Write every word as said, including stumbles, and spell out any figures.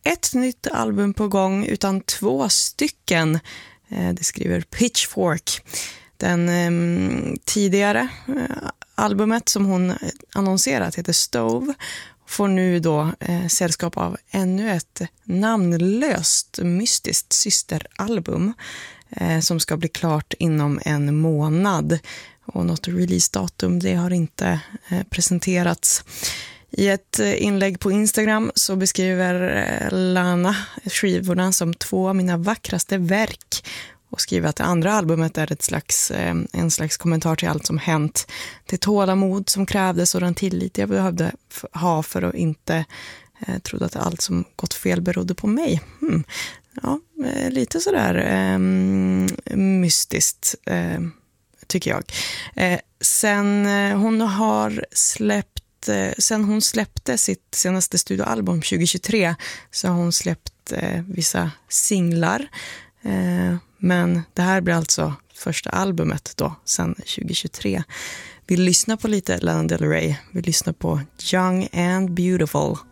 ett nytt album på gång utan två stycken. Det skriver Pitchfork. Den eh, tidigare eh, albumet som hon annonserat heter Stove får nu då eh, sällskap av ännu ett namnlöst mystiskt systeralbum eh, som ska bli klart inom en månad. Och något releasedatum det har inte eh, presenterats. I ett inlägg på Instagram så beskriver Lana skivorna som två av mina vackraste verk och skriver att det andra albumet är ett slags, en slags kommentar till allt som hänt. Det tålamod som krävdes och den tillit jag behövde ha för att inte eh, trodde att allt som gått fel berodde på mig. Hmm. Ja, lite sådär eh, mystiskt eh, tycker jag. Eh, sen eh, hon har släppt Sen hon släppte sitt senaste studioalbum tjugo tjugotre så har hon släppt eh, vissa singlar. Eh, men det här blir alltså första albumet då, sen tjugo tjugotre. Vi lyssnar på lite Lana Del Rey. Vi lyssnar på Young and Beautiful.